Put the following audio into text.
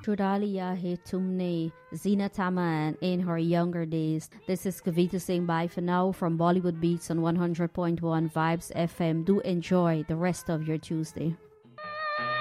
Trudalia he tumne Zina Taman in her younger days. This is Kavita saying bye for now from Bollywood Beats on 100.1 Vibes FM. Do enjoy the rest of your Tuesday.